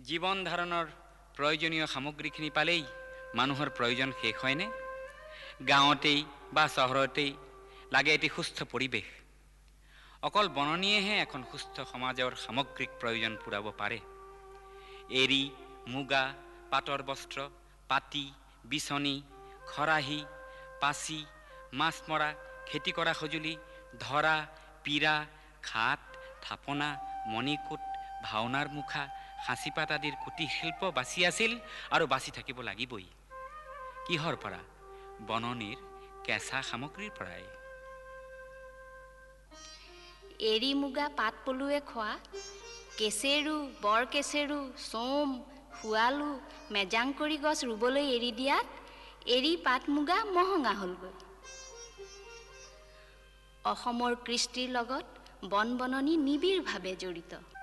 জীৱন ধাৰণৰ প্ৰয়োজনীয় সামগ্ৰীখিনি পালেই মানুহৰ প্ৰয়োজন শেষ হয়নে? গাঁৱতেই বা চহৰতেই লাগে এটি সুস্থ পৰিৱেশ। অকল বননীয়েহে এখন সুস্থ সমাজৰ সামগ্ৰিক প্ৰয়োজন পূৰাব পাৰে। এৰী, মুগা, পাটৰ বস্ত্ৰ, পাতি, বিচনী, খৰাহী, পাচি, মাছ মৰা, খেতি কৰা সঁজুলি, ধৰা, পীৰা, খাট, থাপনা, মণিকোট, ভাওনাৰ মুখা, সাঁচিপাত আদিৰ কুটিৰ শিল্প বাচি আছিল আৰু বাচি থাকিব লাগিবই। কিহৰ পৰা? বননিৰ কেঁচা সামগ্ৰীৰ পৰাই। এৰী মুগা পাট পলুৱে খোৱা কেচেৰু, বৰ কেচেৰু, চোম, শুৱালু, মেজাংকৰি গছ ৰুবলৈ এৰি দিয়াত এৰী পাট মুগা মহঙা হ'লগৈ। অসমৰ কৃষ্টিৰ লগত বন বননি নিবিড়ভাৱে জড়িত।